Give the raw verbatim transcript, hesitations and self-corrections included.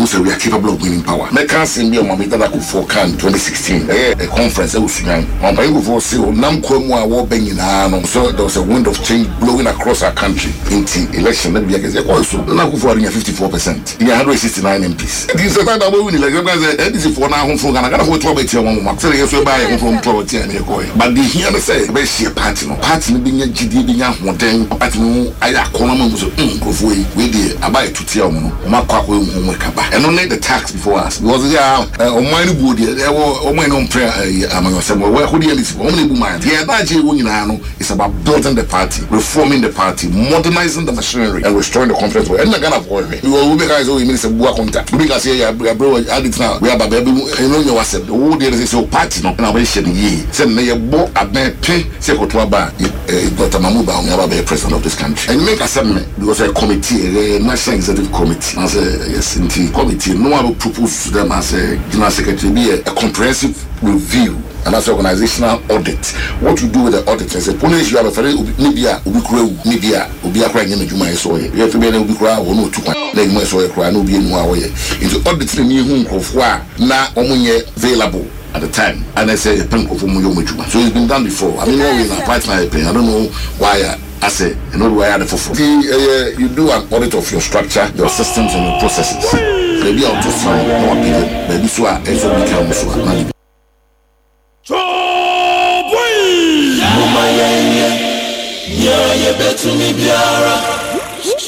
say we are capable of winning power. Me can say me on my that could for can twenty sixteen. Eh, a conference that was young. On by go for say nam kwemu a wo ben nyina. So there was a wind of change blowing across our country. Into election that we are say also na go for fifty-four percent. In one hundred sixty-nine M Ps. This is that we win election because this is for now home from Ghana. Ghana for twelve betia one mark. Say yes we buy from twelve betia na go. But the here say be share party no. Party no be nya gidi be nya hoden. Party no aya kono mo so mm go for we dey abai tutia o no. Ma kwa kwa hu kaba. And only the tax before us. Because yeah o man bu dey e o man no prayer among us. We who dey listen. O man bu man. The adage we nyina no is about building the party, reforming the party, modernizing the machinery and restoring the confidence. And Ghana for we will be guys we minister bua contact. We can say ya bro added now. We are baby you know you was who dey say so party no na we share ye. Say na ye bo aben pe say ko to aba Doctor Mamuba on aba be president of this country. And make assembly because a committee, a national executive committee. I say yes in the committee no one will propose to them as a general secretary be a, a comprehensive review. And that's organizational audit. What you do with the audit is a police you have a very Nibia, Ubikro, Nibia, Ubia crying in the Juma soy. You have to be an Ubikra or no two like my soy cry, no being one way. Into auditing me whom of why now omunye available at the time. And I say a punk of Umujuma. So it's been done before. I mean, always a partner. I don't know why I say, you know, why the for the you do an audit of your structure, your systems, and your processes. Maybe I'll just sign no opinion. Maybe so I become so. Yeah, yeah, bet to me, Biara.